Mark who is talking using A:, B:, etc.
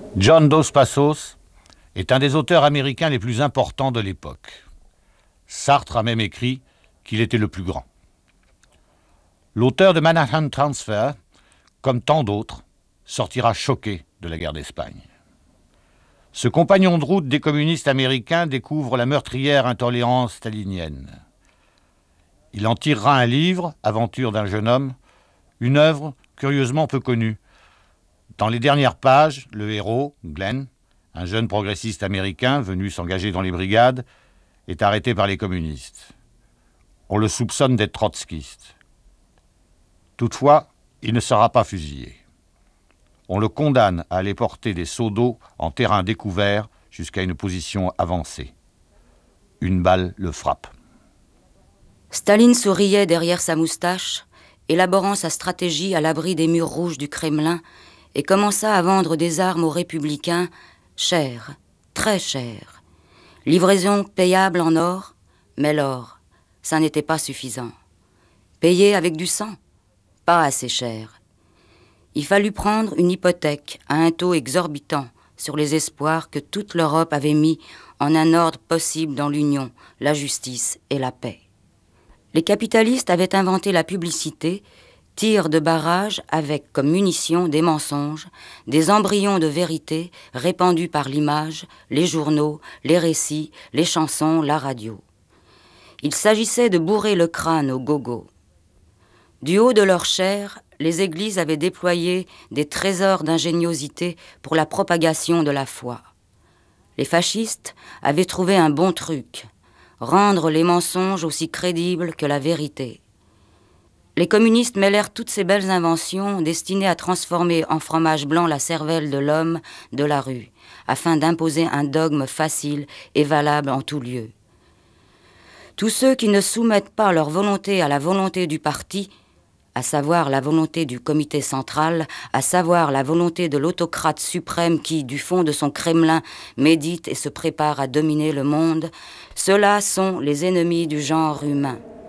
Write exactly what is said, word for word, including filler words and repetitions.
A: John Dos Passos est un des auteurs américains les plus importants de l'époque. Sartre a même écrit qu'il était le plus grand. L'auteur de Manhattan Transfer, comme tant d'autres, sortira choqué de la guerre d'Espagne. Ce compagnon de route des communistes américains découvre la meurtrière intolérance stalinienne. Il en tirera un livre, Aventure d'un jeune homme, une œuvre curieusement peu connue. Dans les dernières pages, le héros, Glenn, un jeune progressiste américain venu s'engager dans les brigades, est arrêté par les communistes. On le soupçonne d'être trotskiste. Toutefois, il ne sera pas fusillé. On le condamne à aller porter des seaux d'eau en terrain découvert jusqu'à une position avancée. Une balle le frappe.
B: Staline souriait derrière sa moustache, élaborant sa stratégie à l'abri des murs rouges du Kremlin, et commença à vendre des armes aux républicains chères, très chères. Livraison payable en or, mais l'or, ça n'était pas suffisant. Payé avec du sang, pas assez cher. Il fallut prendre une hypothèque à un taux exorbitant sur les espoirs que toute l'Europe avait mis en un ordre possible dans l'union, la justice et la paix. Les capitalistes avaient inventé la publicité, tir de barrage avec comme munition des mensonges, des embryons de vérité répandus par l'image, les journaux, les récits, les chansons, la radio. Il s'agissait de bourrer le crâne aux gogos. Du haut de leur chair, les églises avaient déployé des trésors d'ingéniosité pour la propagation de la foi. Les fascistes avaient trouvé un bon truc, rendre les mensonges aussi crédibles que la vérité. Les communistes mêlèrent toutes ces belles inventions destinées à transformer en fromage blanc la cervelle de l'homme de la rue, afin d'imposer un dogme facile et valable en tout lieu. Tous ceux qui ne soumettent pas leur volonté à la volonté du parti, à savoir la volonté du comité central, à savoir la volonté de l'autocrate suprême qui, du fond de son Kremlin, médite et se prépare à dominer le monde, ceux-là sont les ennemis du genre humain.